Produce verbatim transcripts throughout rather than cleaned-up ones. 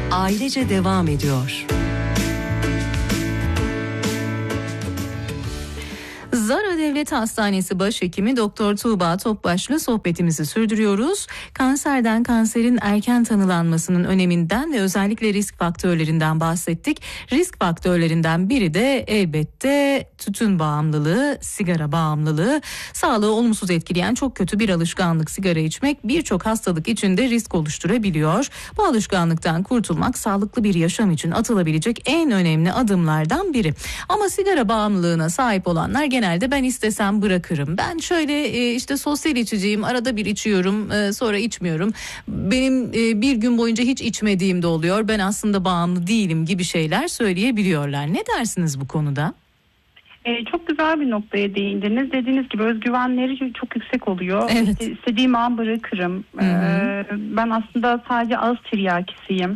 ailece devam ediyor. Zara Devlet Hastanesi Başhekimi Doktor Tuğba Topbaş'la sohbetimizi sürdürüyoruz. Kanserden, kanserin erken tanılanmasının öneminden ve özellikle risk faktörlerinden bahsettik. Risk faktörlerinden biri de elbette tütün bağımlılığı, sigara bağımlılığı. Sağlığı olumsuz etkileyen çok kötü bir alışkanlık sigara içmek birçok hastalık için de risk oluşturabiliyor. Bu alışkanlıktan kurtulmak sağlıklı bir yaşam için atılabilecek en önemli adımlardan biri. Ama sigara bağımlılığına sahip olanlar genelde ben istesem bırakırım. Ben şöyle işte sosyal içiciyim, arada bir içiyorum, sonra içmiyorum. Benim bir gün boyunca hiç içmediğim de oluyor. Ben aslında bağımlı değilim gibi şeyler söyleyebiliyorlar. Ne dersiniz bu konuda? Ee, çok güzel bir noktaya değindiniz. Dediğiniz gibi özgüvenleri çok yüksek oluyor. Evet. İşte istediğim an bırakırım. Ee, ben aslında sadece ağız tiryakisiyim.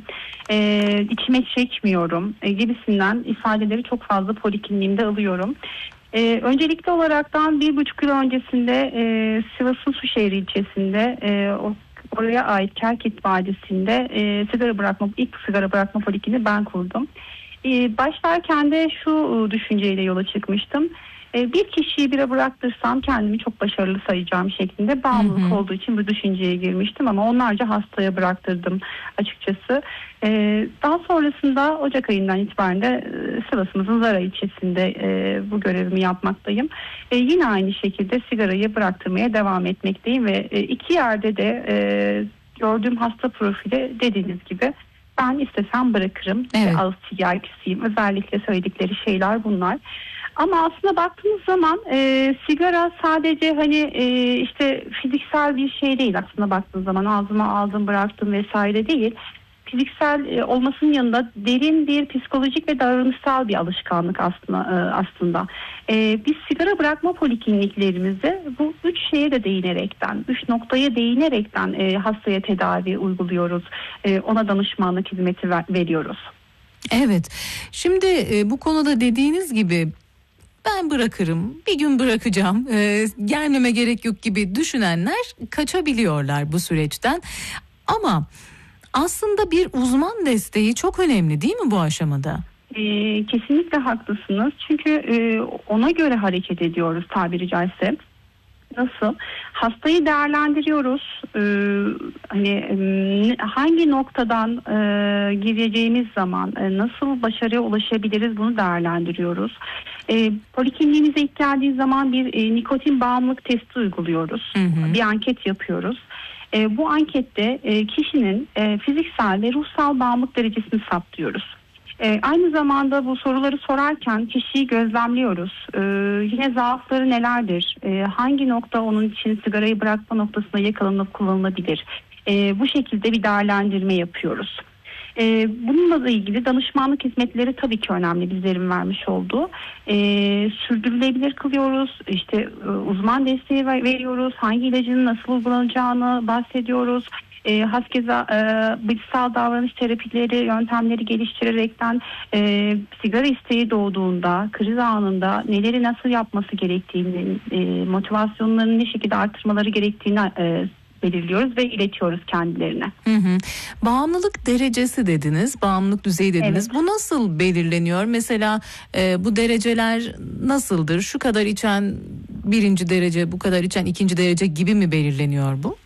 Ee, içime çekmiyorum e, gibisinden ifadeleri çok fazla polikliniğimde alıyorum. Ee, öncelikli olaraktan bir buçuk yıl öncesinde e, Sivas'ın Suşehir ilçesinde e, o, oraya ait Kerkit Vadisi'nde e, sigara bırakma ilk sigara bırakma polikliniği ben kurdum. E, başlarken de şu düşünceyle yola çıkmıştım. E, bir kişiyi bire bıraktırsam kendimi çok başarılı sayacağım şeklinde bağımlılık hı hı. olduğu için bu düşünceye girmiştim ama onlarca hastaya bıraktırdım açıkçası. E, daha sonrasında Ocak ayından itibaren de e, Sivas'ımızın Zara ilçesinde e, bu görevimi yapmaktayım. E, yine aynı şekilde sigarayı bıraktırmaya devam etmekteyim ve e, iki yerde de e, gördüğüm hasta profili dediğiniz gibi ben istesem bırakırım. Evet. Ağız tiryakisiyim. Özellikle söyledikleri şeyler bunlar. Ama aslında baktığınız zaman e, sigara sadece hani e, işte fiziksel bir şey değil aslında baktığınız zaman ağzıma aldım bıraktım vesaire değil. Fiziksel e, olmasının yanında derin bir psikolojik ve davranışsal bir alışkanlık aslında. E, aslında. E, biz sigara bırakma polikliniklerimizde bu üç şeye de değinerekten, üç noktaya değinerekten e, hastaya tedavi uyguluyoruz. E, ona danışmanlık hizmeti ver, veriyoruz. Evet. Şimdi e, bu konuda dediğiniz gibi ben bırakırım, bir gün bırakacağım, ee, gelmeme gerek yok gibi düşünenler kaçabiliyorlar bu süreçten. Ama aslında bir uzman desteği çok önemli değil mi bu aşamada? Ee, kesinlikle haklısınız. Çünkü e, ona göre hareket ediyoruz tabiri caizse. Nasıl? Hastayı değerlendiriyoruz. Ee, hani e, hangi noktadan e, gireceğimiz zaman e, nasıl başarıya ulaşabiliriz bunu değerlendiriyoruz. E, polikliniğimize ilk geldiği zaman bir e, nikotin bağımlılık testi uyguluyoruz. Hı hı. Bir anket yapıyoruz. E, bu ankette e, kişinin e, fiziksel ve ruhsal bağımlılık derecesini saptıyoruz. Ee, aynı zamanda bu soruları sorarken kişiyi gözlemliyoruz. Ee, yine zaafları nelerdir? Ee, hangi nokta onun için sigarayı bırakma noktasında yakalanıp kullanılabilir? Ee, bu şekilde bir değerlendirme yapıyoruz. Ee, bununla da ilgili danışmanlık hizmetleri tabii ki önemli bizlerin vermiş olduğu. Ee, sürdürülebilir kılıyoruz. İşte uzman desteği veriyoruz. Hangi ilacın nasıl uygulanacağını bahsediyoruz. E, haskeza e, bilişsel davranış terapileri, yöntemleri geliştirerekten e, sigara isteği doğduğunda, kriz anında neleri nasıl yapması gerektiğini, e, motivasyonlarını ne şekilde artırmaları gerektiğini e, belirliyoruz ve iletiyoruz kendilerine. Hı hı. Bağımlılık derecesi dediniz, bağımlılık düzeyi dediniz. Evet. Bu nasıl belirleniyor? Mesela e, bu dereceler nasıldır? Şu kadar içen birinci derece, bu kadar içen ikinci derece gibi mi belirleniyor bu?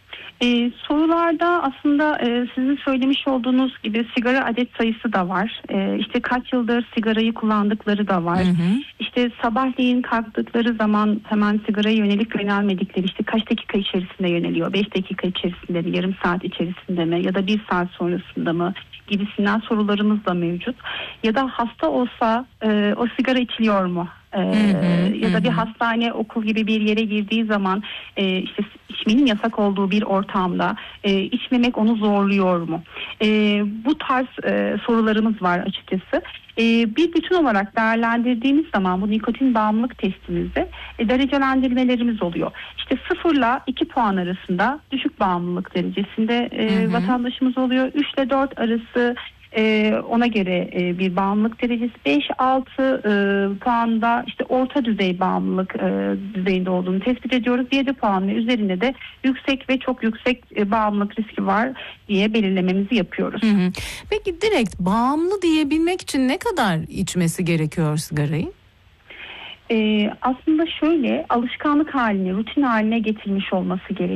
Ee, sorularda aslında e, sizin söylemiş olduğunuz gibi sigara adet sayısı da var. E, işte kaç yıldır sigarayı kullandıkları da var. Hı hı. İşte sabahleyin kalktıkları zaman hemen sigaraya yönelik yönelmedikleri, işte kaç dakika içerisinde yöneliyor? beş dakika içerisinde mi? Yarım saat içerisinde mi? Ya da bir saat sonrasında mı? Gibisinden sorularımız da mevcut. Ya da hasta olsa e, o sigara içiliyor mu? Ee, hı hı, ya da hı. bir hastane, okul gibi bir yere girdiği zaman e, işte içmenin yasak olduğu bir ortamda e, içmemek onu zorluyor mu? E, bu tarz e, sorularımız var açıkçası. E, bir bütün olarak değerlendirdiğimiz zaman bu nikotin bağımlılık testimizde e, derecelendirmelerimiz oluyor. İşte sıfırla iki puan arasında düşük bağımlılık derecesinde e, hı hı. vatandaşımız oluyor. üç ile dört arası E, ona göre e, bir bağımlılık derecesi beş altı e, puanda işte orta düzey bağımlılık e, düzeyinde olduğunu tespit ediyoruz. yedi puan ve üzerinde de yüksek ve çok yüksek e, bağımlılık riski var diye belirlememizi yapıyoruz. Hı hı. Peki direkt bağımlı diyebilmek için ne kadar içmesi gerekiyor sigarayı? Ee, aslında şöyle alışkanlık haline, rutin haline getirmiş olması gerekiyor.